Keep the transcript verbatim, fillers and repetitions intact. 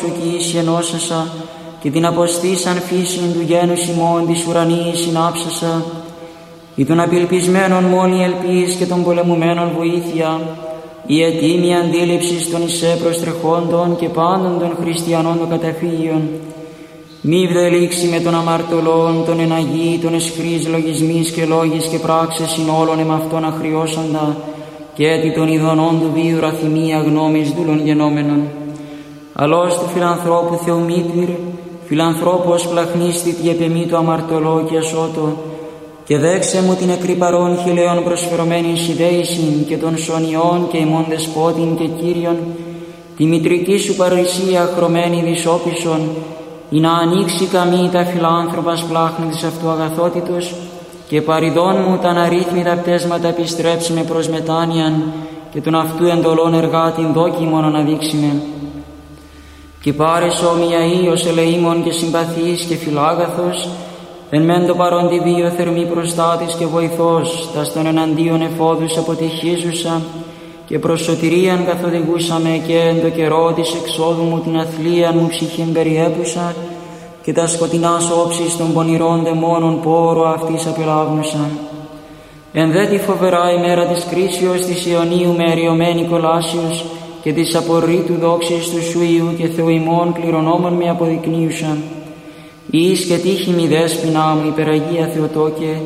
σου και ίσοι ενώσασα, και την αποστήσαν φύσιν του γένους ημών της ουρανής συνάψασα, ή των απελπισμένων μόνη ελπίς και των πολεμουμένων βοήθεια, η ετοίμη αντίληψη των εισέ προστρεχόντων και πάντων των χριστιανών των καταφύγιων. Μη βδελήξει με των αμαρτωλών, των εναγεί, των εσχρείς λογισμής και λόγης και πράξες ειν όλων εμ' αυτών αχριώσαντα, και έτι των ειδονών του βίου ραθυμία γνώμης δούλων γενόμενων. Αλώς του φιλανθρώπου Θεομήτυρ, φιλανθρώπος πλαχνίστητη επεμή του αμαρτωλό και ασώτο, και δέξε μου την εκρυπαρών χιλέων προσφερωμένην συντέησιν και των σωνιών και ημών δεσπότην και Κύριον, τη μητρική σου παρησία χρωμένη δυσόπισον, ή να ανοίξει καμή τα φιλάνθρωπας πλάχνη της αυτού αγαθότητος, και παριδών μου τα αναρρύθμιτα πτέσματα επιστρέψουμε προς μετάνοιαν, και τον αυτού εντολών εργάτην δόκιμον αναδείξουμε. Και πάρες όμοια ίος ελεήμων και συμπαθής και φιλάγαθος, εν μεν το παρόν τη βίο θερμή προστάτης και βοηθός, τας των εναντίον εφόδους αποτυχίζουσα, και προς σωτηρίαν καθοδηγούσαμε, και εν το καιρό της εξόδου μου την αθλίαν μου ψυχήν περιέπουσα, και τα σκοτεινάς όψεις των πονηρών δαιμόνων πόρο αυτής απελάβνουσα. Εν δε τη φοβερά ημέρα της κρίσεως της Ιωνίου με εριωμένη κολάσεως, και της απορρίτου δόξης του σου Υιού και Θεού ημών κληρονόμων με αποδεικνύουσαν. Εις και τύχη μη δέσποινά μου, υπεραγία Θεοτόκε,